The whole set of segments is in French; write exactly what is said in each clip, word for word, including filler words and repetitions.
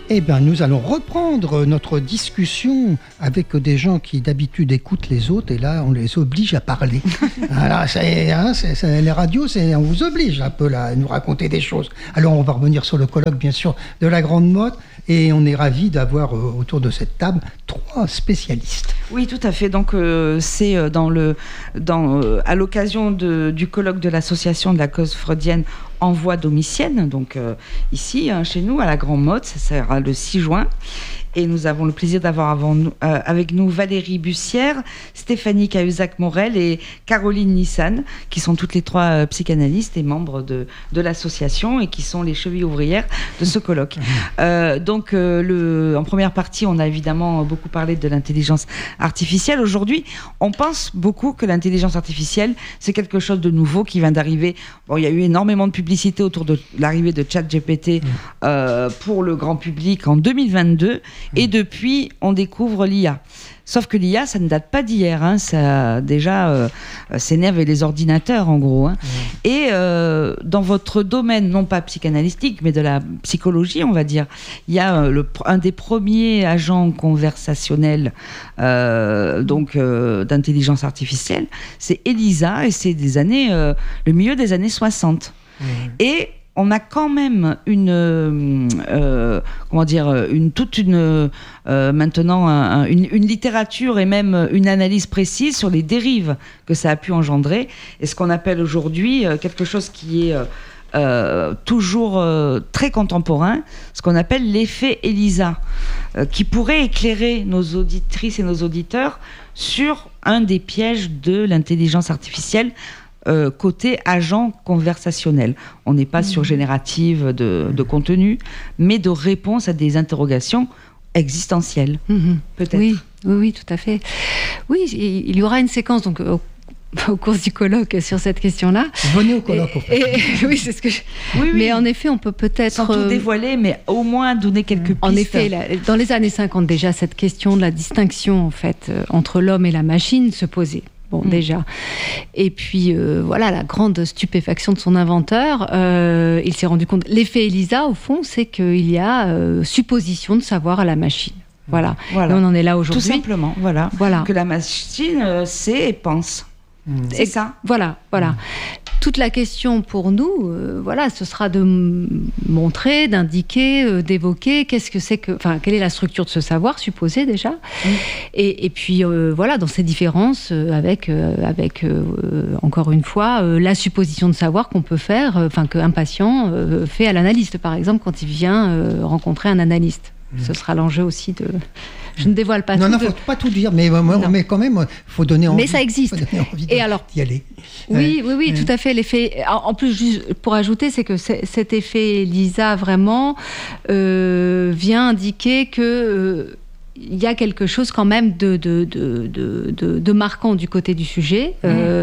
Eh bien, nous allons reprendre notre discussion avec des gens qui d'habitude écoutent les autres et là, on les oblige à parler. Alors, c'est, hein, c'est, c'est, les radios, c'est, on vous oblige un peu là, à nous raconter des choses. Alors, on va revenir sur le colloque, bien sûr, de la Grande Motte et on est ravis d'avoir euh, autour de cette table trois spécialistes. Oui, tout à fait. Donc, euh, c'est dans le, dans, euh, à l'occasion de, du colloque de l'association de la cause freudienne en voie domitienne, donc euh, ici, hein, chez nous, à la Grande Motte, ça sera le six juin. Et nous avons le plaisir d'avoir avant nous, euh, avec nous Valérie Bussière, Stéphanie Cahuzac-Morel et Caroline Nissan, qui sont toutes les trois euh, psychanalystes et membres de, de l'association et qui sont les chevilles ouvrières de ce colloque. Euh, donc, euh, le, en première partie, on a évidemment beaucoup parlé de l'intelligence artificielle. Aujourd'hui, on pense beaucoup que l'intelligence artificielle, c'est quelque chose de nouveau qui vient d'arriver. Bon, il y a eu énormément de publicité autour de l'arrivée de ChatGPT euh, pour le grand public en deux mille vingt-deux. Et depuis, on découvre l'I A. Sauf que l'I A, ça ne date pas d'hier. Hein. Ça, déjà, euh, c'est né avec les ordinateurs, en gros. Hein. Mmh. Et euh, dans votre domaine, non pas psychanalystique, mais de la psychologie, on va dire, il y a euh, le, un des premiers agents conversationnels euh, donc, euh, d'intelligence artificielle, c'est Elisa, et c'est des années, euh, le milieu des années soixante. Mmh. Et on a quand même une, euh, comment dire, une toute une euh, maintenant un, une, une littérature et même une analyse précise sur les dérives que ça a pu engendrer et ce qu'on appelle aujourd'hui euh, quelque chose qui est euh, euh, toujours euh, très contemporain, ce qu'on appelle l'effet Elisa, euh, qui pourrait éclairer nos auditrices et nos auditeurs sur un des pièges de l'intelligence artificielle. Euh, côté agent conversationnel. On n'est pas mmh. sur générative de, de contenu, mais de réponse à des interrogations existentielles, mmh. peut-être. Oui, oui, oui, tout à fait. Oui, il y aura une séquence donc, au, au cours du colloque sur cette question-là. Venez au colloque, en fait. Et, et, oui, c'est ce que je... oui, oui. Mais en effet, on peut peut-être... Sans tout dévoiler, mais au moins donner quelques pistes. En effet, là, dans les années cinquante, déjà, cette question de la distinction, en fait, entre l'homme et la machine se posait. Bon, mmh. déjà. Et puis, euh, voilà, la grande stupéfaction de son inventeur, euh, il s'est rendu compte... L'effet Elisa, au fond, c'est qu'il y a euh, supposition de savoir à la machine. Voilà. voilà. Et on en est là aujourd'hui. Tout simplement, voilà. voilà. Que la machine euh, sait et pense. Mmh. C'est et ça. Voilà, voilà. Mmh. Toute la question pour nous, euh, voilà, ce sera de m- montrer, d'indiquer, euh, d'évoquer qu'est-ce que c'est que, enfin, quelle est la structure de ce savoir supposé déjà, mmh. et, et puis euh, voilà, dans ces différences, euh, avec, euh, avec euh, encore une fois, euh, la supposition de savoir qu'on peut faire, enfin euh, qu'un patient euh, fait à l'analyste, par exemple, quand il vient euh, rencontrer un analyste. Mmh. Ce sera l'enjeu aussi de. Je ne dévoile pas non, tout. Non, il ne faut pas tout dire, mais, mais quand même, il faut donner envie. Mais ça existe. Faut donner envie et alors, d'y aller. Oui, oui, oui, euh, tout à fait. L'effet. En plus, juste pour ajouter, c'est que c'est, cet effet Elisa vraiment euh, vient indiquer que. Euh, il y a quelque chose quand même de, de, de, de, de, de marquant du côté du sujet. Mmh. Euh,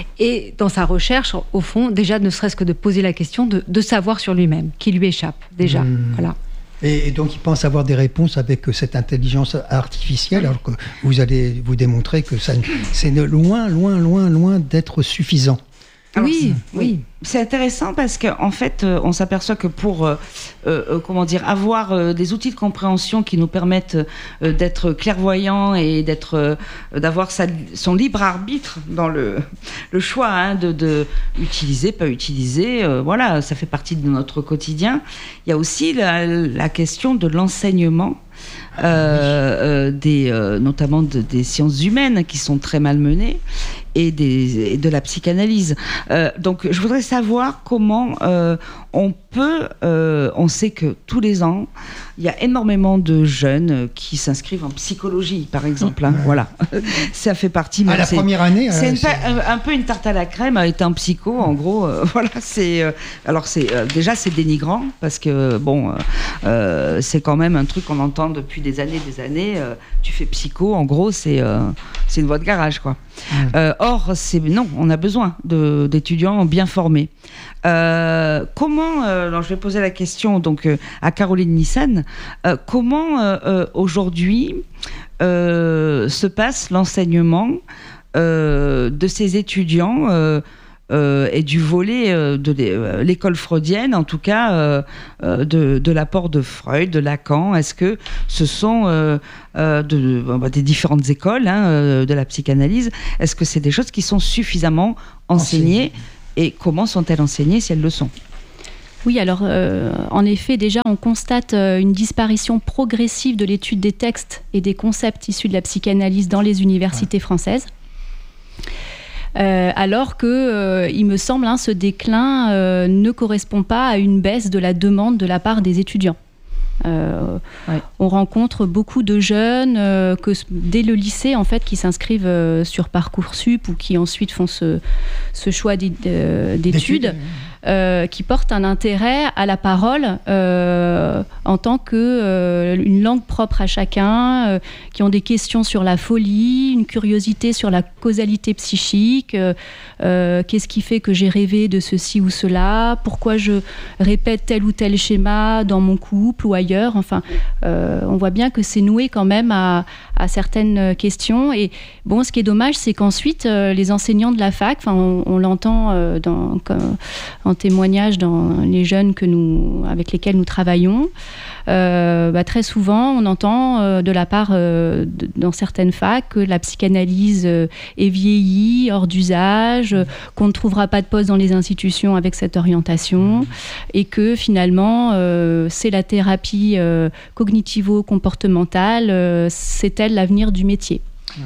et dans sa recherche, au fond, déjà, ne serait-ce que de poser la question de, de savoir sur lui-même, qui lui échappe, déjà. Mmh. Voilà. Et donc, il pense avoir des réponses avec cette intelligence artificielle, alors que vous allez vous démontrer que ça, c'est loin, loin, loin, loin d'être suffisant. Alors, oui, c'est, oui. C'est intéressant parce qu'en fait, euh, on s'aperçoit que pour euh, euh, comment dire, avoir euh, des outils de compréhension qui nous permettent euh, d'être clairvoyants et d'être, euh, d'avoir sa, son libre arbitre dans le, le choix hein, de, de utiliser, pas utiliser, euh, voilà, ça fait partie de notre quotidien. Il y a aussi la, la question de l'enseignement. Euh, euh, des, euh, notamment de, des sciences humaines qui sont très malmenées et, des, et de la psychanalyse. Euh, donc je voudrais savoir comment euh, on peut, euh, on sait que tous les ans, il y a énormément de jeunes qui s'inscrivent en psychologie, par exemple. Hein, mmh. Voilà, ça fait partie. À la c'est, première année, c'est, euh, une, c'est... Un, un peu une tarte à la crème à être en psycho. En gros, euh, voilà, c'est. Euh, alors c'est euh, déjà c'est dénigrant parce que bon, euh, c'est quand même un truc qu'on entend depuis des années, des années. Euh, tu fais psycho, en gros, c'est euh, c'est une voie de garage, quoi. Mmh. Euh, or, c'est non, on a besoin de, d'étudiants bien formés. Euh, comment, euh, alors je vais poser la question donc euh, à Caroline Nissan, euh, comment euh, euh, aujourd'hui euh, se passe l'enseignement euh, de ces étudiants euh, euh, et du volet euh, de l'école freudienne, en tout cas euh, euh, de, de l'apport de Freud, de Lacan. Est-ce que ce sont euh, euh, de, bah, des différentes écoles hein, euh, de la psychanalyse, est-ce que c'est des choses qui sont suffisamment enseignées, et comment sont-elles enseignées si elles le sont? Oui, alors euh, en effet, déjà, on constate euh, une disparition progressive de l'étude des textes et des concepts issus de la psychanalyse dans les universités ouais. françaises. Euh, alors que, euh, il me semble, hein, ce déclin euh, ne correspond pas à une baisse de la demande de la part des étudiants. Euh, ouais. On rencontre beaucoup de jeunes euh, que dès le lycée en fait qui s'inscrivent euh, sur Parcoursup ou qui ensuite font ce, ce choix d'études, d'études. Euh, qui portent un intérêt à la parole euh, en tant que euh, une langue propre à chacun, euh, qui ont des questions sur la folie, une curiosité sur la causalité psychique, euh, euh, qu'est-ce qui fait que j'ai rêvé de ceci ou cela, pourquoi je répète tel ou tel schéma dans mon couple ou ailleurs. Enfin, euh, on voit bien que c'est noué quand même à, à certaines questions. Et bon, ce qui est dommage, c'est qu'ensuite euh, les enseignants de la fac, enfin, on, on l'entend euh, dans comme, en témoignage dans les jeunes que nous, avec lesquels nous travaillons, euh, bah, très souvent on entend euh, de la part euh, de, dans certaines facs que la psychanalyse euh, est vieillie, hors d'usage, euh, qu'on ne trouvera pas de poste dans les institutions avec cette orientation et que finalement euh, c'est la thérapie euh, cognitivo-comportementale, euh, c'est elle l'avenir du métier. Mmh.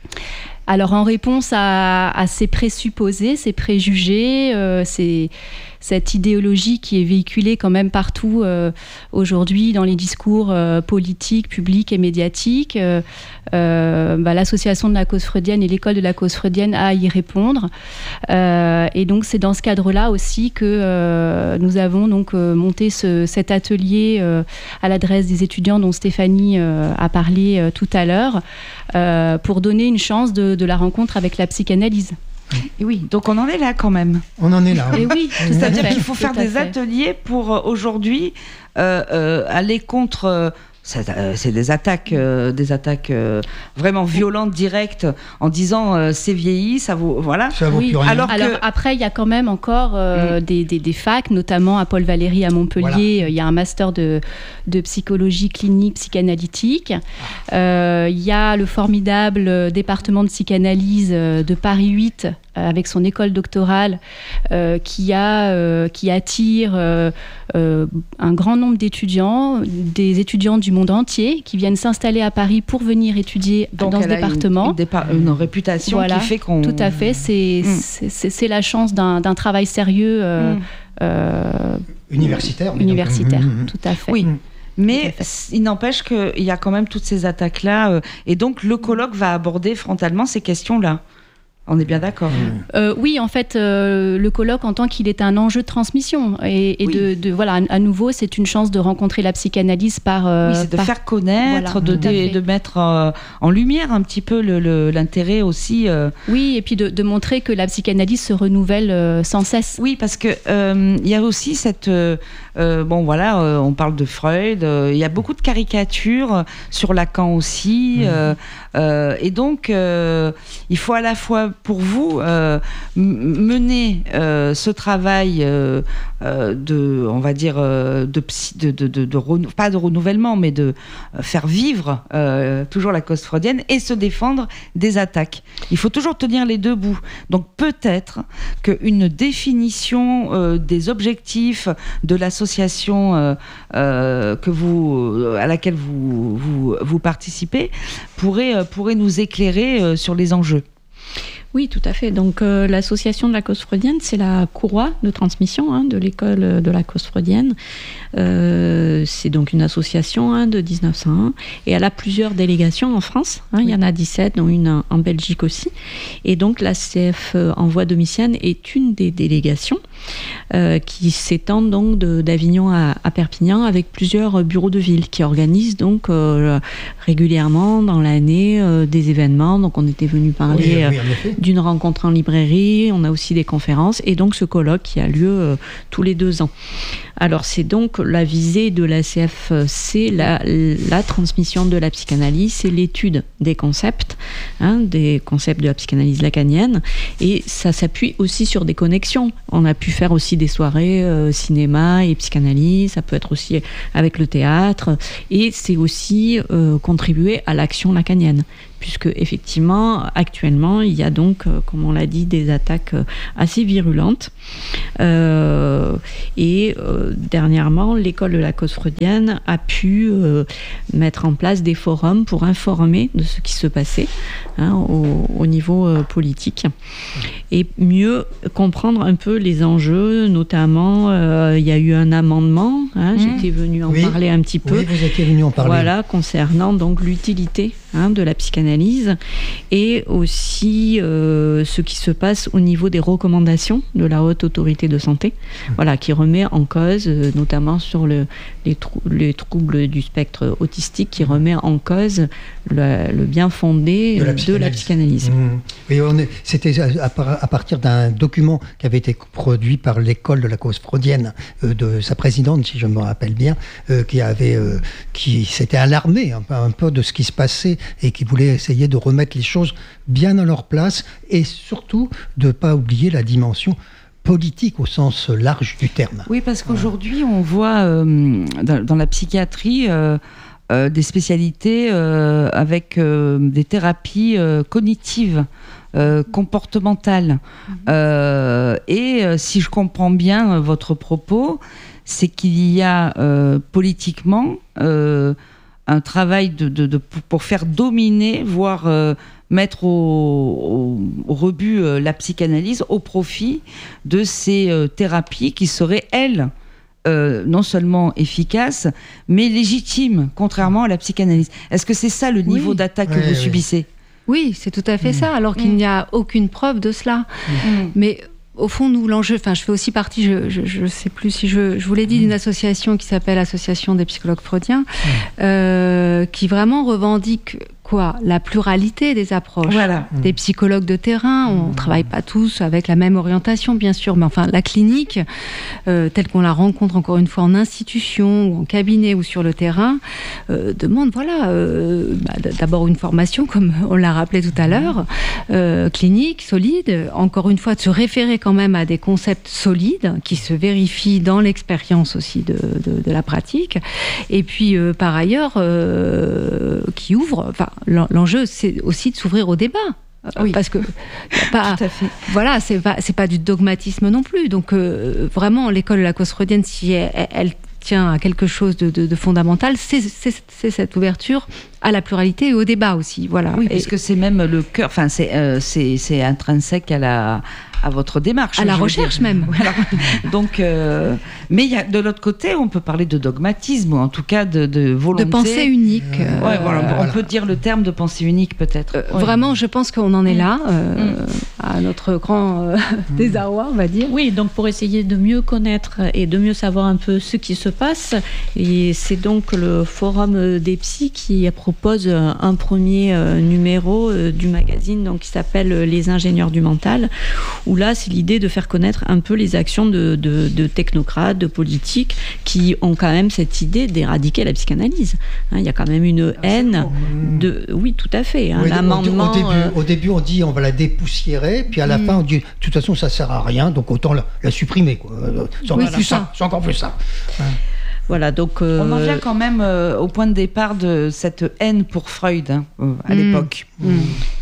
Alors en réponse à, à ces présupposés, ces préjugés, euh, ces, cette idéologie qui est véhiculée quand même partout euh, aujourd'hui dans les discours euh, politiques, publics et médiatiques, euh, euh, bah, l'association de la cause freudienne et l'école de la cause freudienne a à y répondre. Euh, et donc c'est dans ce cadre-là aussi que euh, nous avons donc euh, monté ce, cet atelier euh, à l'adresse des étudiants dont Stéphanie euh, a parlé euh, tout à l'heure, euh, pour donner une chance de, de la rencontre avec la psychanalyse. Et oui, donc on en est là quand même. On en est là. Et oui, c'est-à-dire qu'il faut faire des ateliers pour euh, aujourd'hui euh, euh, aller contre. Euh, C'est, euh, c'est des attaques, euh, des attaques euh, vraiment violentes, directes, en disant euh, c'est vieilli, ça vaut, voilà. Ça vaut oui. plus rien. Alors, Alors que... après, il y a quand même encore euh, mmh. des, des, des facs, notamment à Paul Valéry à Montpellier. Il voilà. y a un master de, de psychologie clinique psychanalytique. Il euh, y a le formidable département de psychanalyse de Paris huit avec son école doctorale euh, qui, a, euh, qui attire euh, euh, un grand nombre d'étudiants, des étudiants du monde entier qui viennent s'installer à Paris pour venir étudier donc dans ce département. Une, une, dépa- une réputation voilà, qui fait qu'on... Tout à fait, c'est, mm. c'est, c'est, c'est la chance d'un, d'un travail sérieux euh, mm. euh, universitaire. Universitaire, donc, mm. tout à fait. Oui. Mm. Mais il n'empêche qu'il y a quand même toutes ces attaques-là. Euh, et donc, le colloque va aborder frontalement ces questions-là. On est bien d'accord. Euh, oui, en fait, euh, le colloque entend qu'il est un enjeu de transmission et, et oui. de, de voilà, à nouveau, c'est une chance de rencontrer la psychanalyse par. Euh, oui, c'est de par... faire connaître, voilà, de, de, de mettre euh, en lumière un petit peu le, le, l'intérêt aussi. Euh... Oui, et puis de, de montrer que la psychanalyse se renouvelle euh, sans cesse. Oui, parce que euh, il y a aussi cette. Euh, euh, bon, voilà, euh, on parle de Freud. Il euh, y a beaucoup de caricatures sur Lacan aussi, mmh. euh, euh, et donc euh, il faut à la fois pour vous euh, mener euh, ce travail euh, euh, de, on va dire, euh, de, de, de, de, de renou- pas de renouvellement, mais de euh, faire vivre euh, toujours la cause freudienne et se défendre des attaques. Il faut toujours tenir les deux bouts. Donc peut-être qu'une définition euh, des objectifs de l'association euh, euh, que vous, à laquelle vous, vous, vous participez pourrait, euh, pourrait nous éclairer euh, sur les enjeux. Oui, tout à fait. Donc, euh, l'association de la cause freudienne, c'est la courroie de transmission hein, de l'école de la cause freudienne. Euh, c'est donc une association hein, de dix-neuf cent un et elle a plusieurs délégations en France. Hein, oui. Il y en a dix-sept, dont une en, en Belgique aussi. Et donc, la C F en voie domicienne est une des délégations euh, qui s'étend donc de, d'Avignon à, à Perpignan avec plusieurs bureaux de ville qui organisent donc euh, régulièrement dans l'année euh, des événements. Donc, on était venu parler oui, oui, euh, d'une rencontre en librairie, on a aussi des conférences et donc ce colloque qui a lieu euh, tous les deux ans. Alors c'est donc la visée de la C F C, la, la transmission de la psychanalyse, c'est l'étude des concepts, hein, des concepts de la psychanalyse lacanienne, et ça s'appuie aussi sur des connexions. On a pu faire aussi des soirées euh, cinéma et psychanalyse, ça peut être aussi avec le théâtre, et c'est aussi euh, contribuer à l'action lacanienne, puisque effectivement, actuellement, il y a donc, euh, comme on l'a dit, des attaques euh, assez virulentes. Euh, et euh, dernièrement, l'école de la cause freudienne a pu euh, mettre en place des forums pour informer de ce qui se passait, hein, au, au niveau euh, politique, et mieux comprendre un peu les enjeux. Notamment, euh, il y a eu un amendement, hein, mmh. j'étais venue en oui. parler un petit peu. Oui, vous étiez venu en parler. Voilà, concernant donc l'utilité, hein, de la psychanalyse, et aussi euh, ce qui se passe au niveau des recommandations de la Haute Autorité de Santé, mmh. voilà, qui remet en cause, euh, notamment sur le, les, trou- les troubles du spectre autistique, qui remet en cause le, le bien fondé de la psychanalyse. De la psychanalyse. Mmh. Et on est, c'était à, à partir d'un document qui avait été produit par l'école de la cause freudienne, euh, de sa présidente, si je me rappelle bien, euh, qui, avait, euh, qui s'était alarmée un peu, un peu de ce qui se passait et qui voulait essayer de remettre les choses bien à leur place, et surtout de ne pas oublier la dimension politique au sens large du terme. Oui, parce qu'aujourd'hui, on voit euh, dans, dans la psychiatrie euh, euh, des spécialités euh, avec euh, des thérapies euh, cognitives, euh, comportementales. Mmh. Euh, et euh, si je comprends bien euh, votre propos, c'est qu'il y a euh, politiquement euh, un travail de, de, de, pour faire dominer, voire euh, mettre au, au, au rebut euh, la psychanalyse au profit de ces euh, thérapies qui seraient, elles, euh, non seulement efficaces, mais légitimes, contrairement à la psychanalyse. Est-ce que c'est ça le niveau oui. d'attaque que oui, vous oui. subissez ? Oui, c'est tout à fait mmh. ça, alors qu'il mmh. n'y a aucune preuve de cela. Mmh. Mais au fond, nous, l'enjeu, enfin, je fais aussi partie, je ne sais plus si je, je vous l'ai dit, mmh. d'une association qui s'appelle Association des psychologues freudiens, mmh. euh, qui vraiment revendique quoi ? La pluralité des approches, voilà. des psychologues de terrain. On ne travaille pas tous avec la même orientation, bien sûr, mais enfin, la clinique, euh, telle qu'on la rencontre encore une fois en institution, ou en cabinet, ou sur le terrain, euh, demande, voilà, euh, bah, d'abord une formation, comme on l'a rappelé tout à l'heure, euh, clinique, solide, encore une fois, de se référer quand même à des concepts solides, qui se vérifient dans l'expérience aussi de, de, de la pratique, et puis, euh, par ailleurs, euh, qui ouvrent, enfin, l'enjeu, c'est aussi de s'ouvrir au débat. Oui. Parce que y a pas, tout à fait. Voilà, c'est pas, c'est pas du dogmatisme non plus. Donc, euh, vraiment, l'école de la cause freudienne, si elle, elle tient à quelque chose de, de, de fondamental, c'est, c'est, c'est cette ouverture à la pluralité et au débat aussi. Voilà. Oui, et, puisque c'est même le cœur, enfin, c'est, euh, c'est, c'est intrinsèque à la. à votre démarche. À la recherche même. Voilà. Donc, euh, mais y a, de l'autre côté, on peut parler de dogmatisme, ou en tout cas de, de volonté. De pensée unique. Euh, ouais, voilà. On voilà. peut dire le terme de pensée unique, peut-être. Euh, ouais. Vraiment, je pense qu'on en est là, euh, mm. à notre grand euh, mm. désarroi, on va dire. Oui, donc pour essayer de mieux connaître et de mieux savoir un peu ce qui se passe, et c'est donc le Forum des Psys qui propose un premier numéro du magazine, donc, qui s'appelle Les ingénieurs du mental, où là, c'est l'idée de faire connaître un peu les actions de, de, de technocrates, de politiques, qui ont quand même cette idée d'éradiquer la psychanalyse. Hein, il y a quand même une haine de... Oui, tout à fait. Hein, oui, l'amendement... Au, au, début, euh... au début, on dit on va la dépoussiérer, puis à la mm. fin, on dit de toute façon, ça ne sert à rien, donc autant la, la supprimer. Quoi. C'est, encore oui, plus ça. Ça. c'est encore plus ça. Hein. Voilà, donc, euh... on en vient quand même euh, au point de départ de cette haine pour Freud, hein, euh, à mm. l'époque. Mm.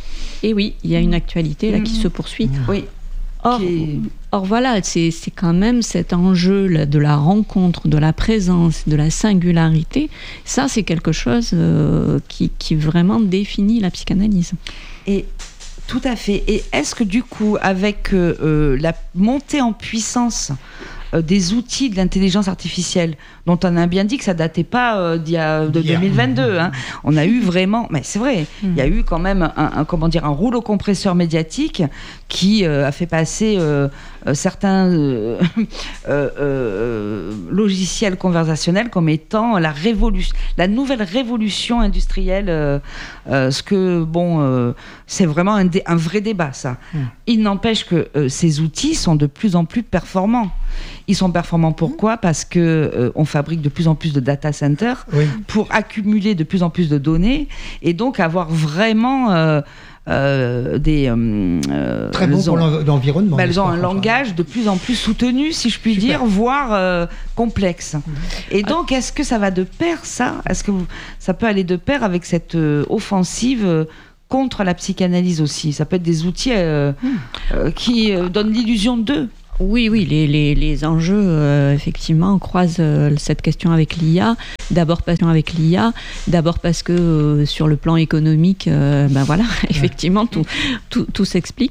Et oui, il y a une actualité là, mm. qui se poursuit. Mm. Oui. Or, or voilà, c'est, c'est quand même cet enjeu là, de la rencontre, de la présence, de la singularité. Ça, c'est quelque chose euh, qui, qui vraiment définit la psychanalyse. Et tout à fait. Et est-ce que du coup, avec euh, la montée en puissance euh, des outils de l'intelligence artificielle, dont on a bien dit que ça datait pas euh, d'il y a, de yeah. deux mille vingt-deux, hein, on a eu vraiment, mais c'est vrai, il mm. y a eu quand même un, un, comment dire, un rouleau compresseur médiatique qui euh, a fait passer euh, euh, certains euh, euh, euh, logiciels conversationnels comme étant la révolution, la nouvelle révolution industrielle. Euh, euh, ce que bon, euh, c'est vraiment un, dé- un vrai débat, ça. Mmh. Il n'empêche que euh, ces outils sont de plus en plus performants. Ils sont performants pourquoi ? Parce que euh, on fabrique de plus en plus de data centers oui. pour accumuler de plus en plus de données et donc avoir vraiment euh, euh, des euh, très bon pour l'environnement. Bah, elles ont un langage de plus en plus soutenu, si je puis Super. dire, voire euh, complexe. Mmh. Et donc, est-ce que ça va de pair, ça ? Est-ce que vous, ça peut aller de pair avec cette euh, offensive euh, contre la psychanalyse aussi ? Ça peut être des outils euh, mmh. euh, qui euh, donnent l'illusion d'eux. Oui, oui, les, les, les enjeux, euh, effectivement, croisent euh, cette question avec l'I A. D'abord parce, avec l'I A, d'abord parce que euh, sur le plan économique, euh, ben voilà, effectivement, tout, tout, tout s'explique.